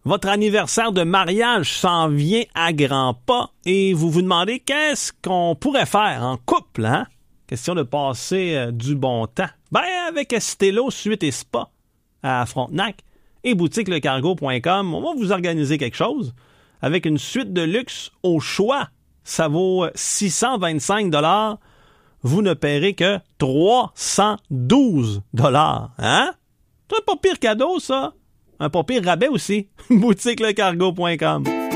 Votre anniversaire de mariage s'en vient à grands pas et vous vous demandez qu'est-ce qu'on pourrait faire en couple, hein? Question de passer du bon temps. Ben, avec Estelo Suite et Spa à Frontenac et boutiquelecargo.com, on va vous organiser quelque chose avec une suite de luxe au choix. Ça vaut 625 $. Vous ne paierez que 312 $. Hein? C'est un pas pire cadeau, ça. Un pas pire rabais aussi. boutiquelecargo.com.